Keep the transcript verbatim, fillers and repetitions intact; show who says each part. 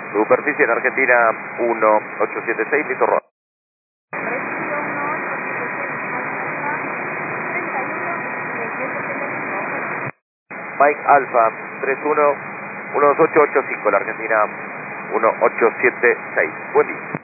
Speaker 1: Superficie en Argentina uno ocho siete seis, listo, Roa. Mike Alfa tres uno uno dos ocho ocho cinco, la Argentina uno ocho siete seis. Buen día.